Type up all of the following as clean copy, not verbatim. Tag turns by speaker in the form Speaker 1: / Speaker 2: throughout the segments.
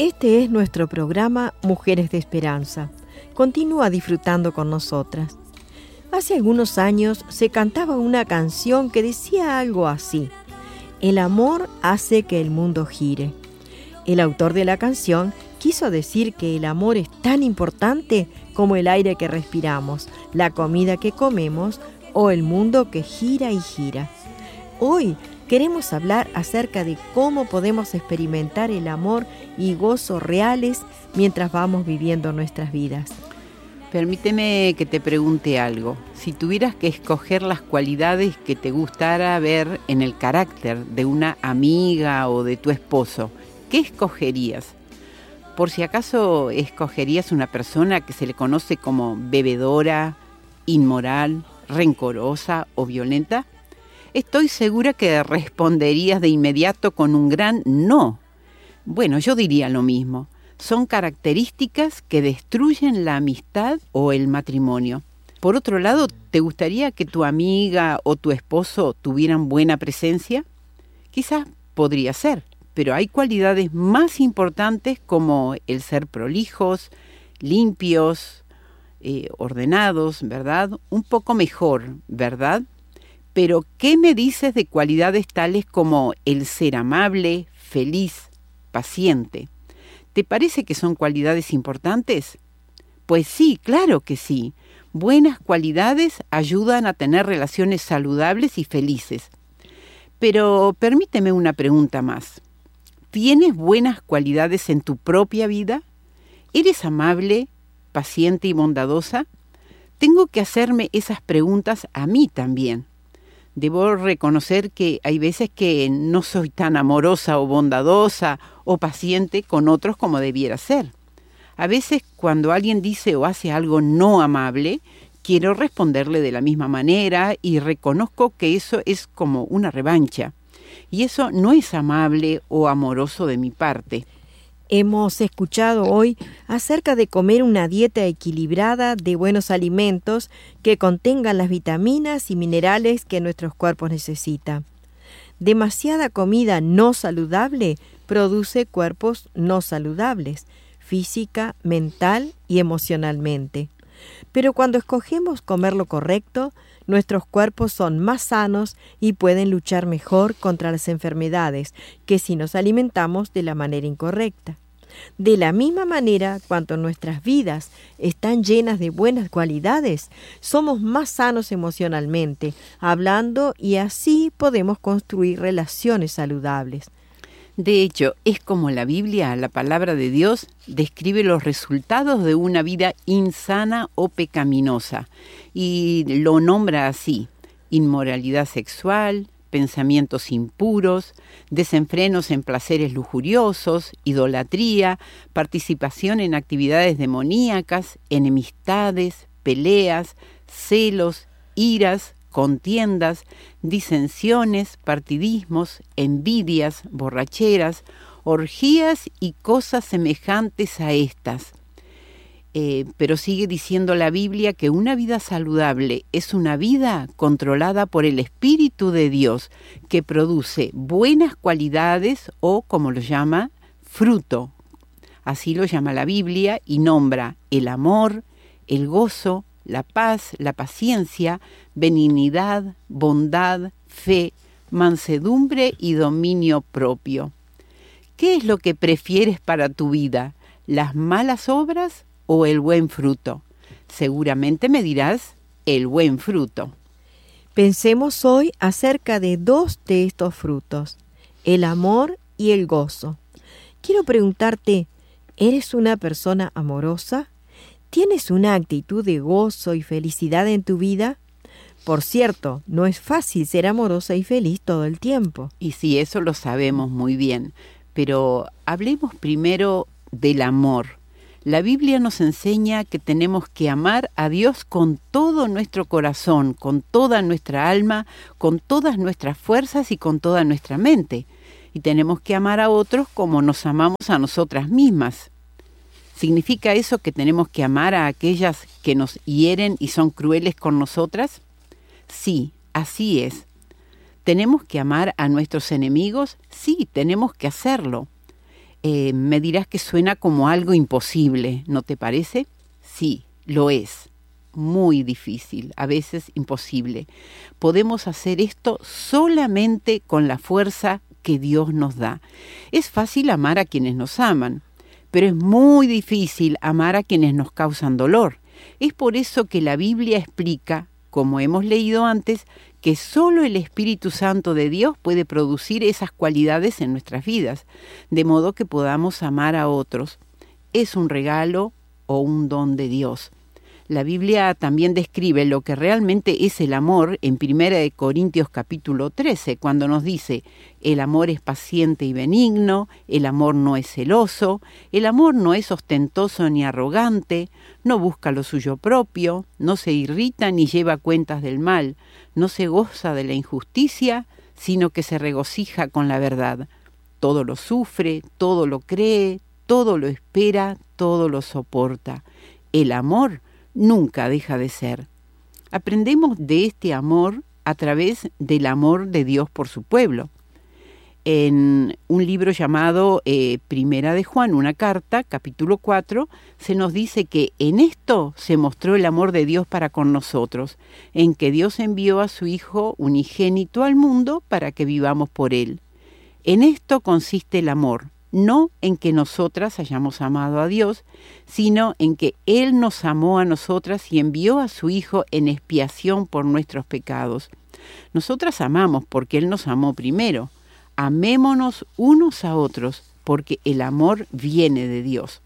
Speaker 1: Este es nuestro programa Mujeres de Esperanza. Continúa disfrutando con nosotras. Hace algunos años se cantaba una canción que decía algo así: el amor hace que el mundo gire. El autor de la canción quiso decir que el amor es tan importante como el aire que respiramos, la comida que comemos o el mundo que gira y gira. Hoy queremos hablar acerca de cómo podemos experimentar el amor y gozo reales mientras vamos viviendo nuestras vidas.
Speaker 2: Permíteme que te pregunte algo. Si tuvieras que escoger las cualidades que te gustara ver en el carácter de una amiga o de tu esposo, ¿qué escogerías? Por si acaso escogerías una persona que se le conoce como bebedora, inmoral, rencorosa o violenta. Estoy segura que responderías de inmediato con un gran no. Bueno, yo diría lo mismo. Son características que destruyen la amistad o el matrimonio. Por otro lado, ¿te gustaría que tu amiga o tu esposo tuvieran buena presencia? Quizás podría ser, pero hay cualidades más importantes como el ser prolijos, limpios, ordenados, ¿verdad? Un poco mejor, ¿verdad? Pero, ¿qué me dices de cualidades tales como el ser amable, feliz, paciente? ¿Te parece que son cualidades importantes? Pues sí, claro que sí. Buenas cualidades ayudan a tener relaciones saludables y felices. Pero permíteme una pregunta más. ¿Tienes buenas cualidades en tu propia vida? ¿Eres amable, paciente y bondadosa? Tengo que hacerme esas preguntas a mí también. Debo reconocer que hay veces que no soy tan amorosa o bondadosa o paciente con otros como debiera ser. A veces cuando alguien dice o hace algo no amable, quiero responderle de la misma manera y reconozco que eso es como una revancha. Y eso no es amable o amoroso de mi parte.
Speaker 1: Hemos escuchado hoy acerca de comer una dieta equilibrada de buenos alimentos que contengan las vitaminas y minerales que nuestros cuerpos necesitan. Demasiada comida no saludable produce cuerpos no saludables, física, mental y emocionalmente. Pero cuando escogemos comer lo correcto, nuestros cuerpos son más sanos y pueden luchar mejor contra las enfermedades que si nos alimentamos de la manera incorrecta. De la misma manera, cuando nuestras vidas están llenas de buenas cualidades, somos más sanos emocionalmente, hablando, y así podemos construir relaciones saludables.
Speaker 2: De hecho, es como la Biblia, la palabra de Dios, describe los resultados de una vida insana o pecaminosa y lo nombra así: inmoralidad sexual, pensamientos impuros, desenfrenos en placeres lujuriosos, idolatría, participación en actividades demoníacas, enemistades, peleas, celos, iras, contiendas, disensiones, partidismos, envidias, borracheras, orgías y cosas semejantes a estas. Pero sigue diciendo la Biblia que una vida saludable es una vida controlada por el Espíritu de Dios, que produce buenas cualidades o, como lo llama, fruto. Así lo llama la Biblia y nombra el amor, el gozo, la paz, la paciencia, benignidad, bondad, fe, mansedumbre y dominio propio. ¿Qué es lo que prefieres para tu vida? ¿Las malas obras o el buen fruto? Seguramente me dirás el buen fruto.
Speaker 1: Pensemos hoy acerca de dos de estos frutos, el amor y el gozo. Quiero preguntarte, ¿eres una persona amorosa? ¿Tienes una actitud de gozo y felicidad en tu vida? Por cierto, no es fácil ser amorosa y feliz todo el tiempo.
Speaker 2: Y sí, eso lo sabemos muy bien, pero hablemos primero del amor. La Biblia nos enseña que tenemos que amar a Dios con todo nuestro corazón, con toda nuestra alma, con todas nuestras fuerzas y con toda nuestra mente. Y tenemos que amar a otros como nos amamos a nosotras mismas. ¿Significa eso que tenemos que amar a aquellas que nos hieren y son crueles con nosotras? Sí, así es. ¿Tenemos que amar a nuestros enemigos? Sí, tenemos que hacerlo. Me dirás que suena como algo imposible, ¿no te parece? Sí, lo es. Muy difícil, a veces imposible. Podemos hacer esto solamente con la fuerza que Dios nos da. Es fácil amar a quienes nos aman, pero es muy difícil amar a quienes nos causan dolor. Es por eso que la Biblia explica, como hemos leído antes, que solo el Espíritu Santo de Dios puede producir esas cualidades en nuestras vidas, de modo que podamos amar a otros. Es un regalo o un don de Dios. La Biblia también describe lo que realmente es el amor en 1 Corintios capítulo 13, cuando nos dice: el amor es paciente y benigno, el amor no es celoso, el amor no es ostentoso ni arrogante, no busca lo suyo propio, no se irrita ni lleva cuentas del mal, no se goza de la injusticia, sino que se regocija con la verdad. Todo lo sufre, todo lo cree, todo lo espera, todo lo soporta. El amor nunca deja de ser. Aprendemos de este amor a través del amor de Dios por su pueblo. En un libro llamado Primera de Juan, una carta, capítulo 4, se nos dice que en esto se mostró el amor de Dios para con nosotros, en que Dios envió a su Hijo unigénito al mundo para que vivamos por Él. En esto consiste el amor, no en que nosotras hayamos amado a Dios, sino en que Él nos amó a nosotras y envió a su Hijo en expiación por nuestros pecados. Nosotras amamos porque Él nos amó primero. Amémonos unos a otros, porque el amor viene de Dios.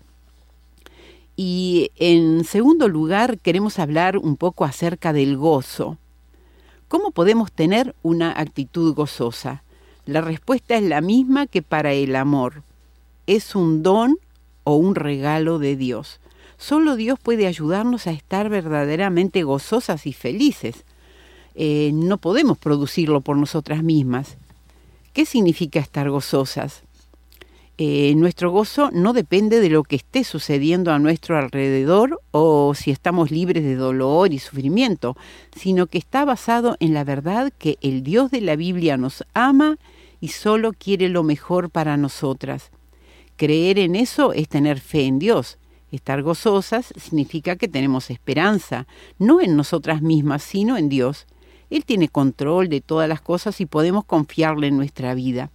Speaker 2: Y en segundo lugar, queremos hablar un poco acerca del gozo. ¿Cómo podemos tener una actitud gozosa? La respuesta es la misma que para el amor. Es un don o un regalo de Dios. Solo Dios puede ayudarnos a estar verdaderamente gozosas y felices. No podemos producirlo por nosotras mismas. ¿Qué significa estar gozosas? Nuestro gozo no depende de lo que esté sucediendo a nuestro alrededor o si estamos libres de dolor y sufrimiento, sino que está basado en la verdad que el Dios de la Biblia nos ama y solo quiere lo mejor para nosotras. Creer en eso es tener fe en Dios. Estar gozosas significa que tenemos esperanza, no en nosotras mismas, sino en Dios. Él tiene control de todas las cosas y podemos confiarle en nuestra vida.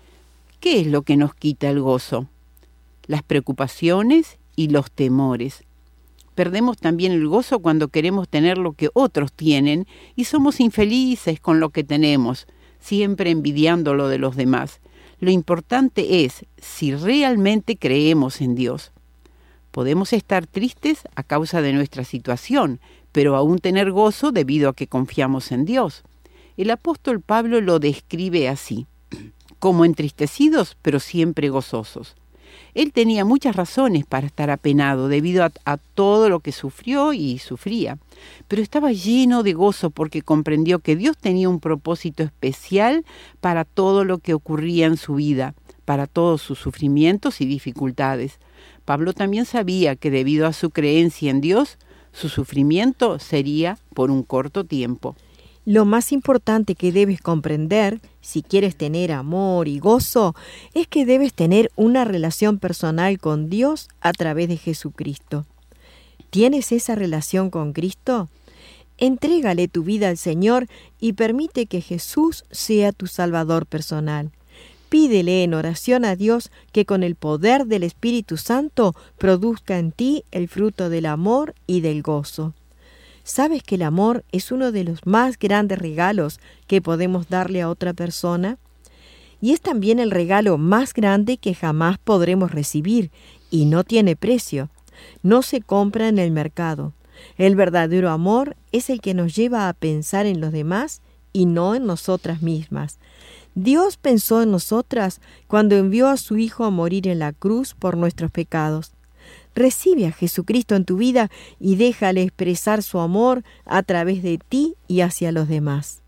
Speaker 2: ¿Qué es lo que nos quita el gozo? Las preocupaciones y los temores. Perdemos también el gozo cuando queremos tener lo que otros tienen y somos infelices con lo que tenemos, siempre envidiando lo de los demás. Lo importante es si realmente creemos en Dios. Podemos estar tristes a causa de nuestra situación, pero aún tener gozo debido a que confiamos en Dios. El apóstol Pablo lo describe así: como entristecidos, pero siempre gozosos. Él tenía muchas razones para estar apenado debido a todo lo que sufrió y sufría, pero estaba lleno de gozo porque comprendió que Dios tenía un propósito especial para todo lo que ocurría en su vida, para todos sus sufrimientos y dificultades. Pablo también sabía que debido a su creencia en Dios, su sufrimiento sería por un corto tiempo.
Speaker 1: Lo más importante que debes comprender, si quieres tener amor y gozo, es que debes tener una relación personal con Dios a través de Jesucristo. ¿Tienes esa relación con Cristo? Entrégale tu vida al Señor y permite que Jesús sea tu Salvador personal. Pídele en oración a Dios que con el poder del Espíritu Santo produzca en ti el fruto del amor y del gozo. ¿Sabes que el amor es uno de los más grandes regalos que podemos darle a otra persona? Y es también el regalo más grande que jamás podremos recibir y no tiene precio. No se compra en el mercado. El verdadero amor es el que nos lleva a pensar en los demás y no en nosotras mismas. Dios pensó en nosotras cuando envió a su Hijo a morir en la cruz por nuestros pecados. Recibe a Jesucristo en tu vida y déjale expresar su amor a través de ti y hacia los demás.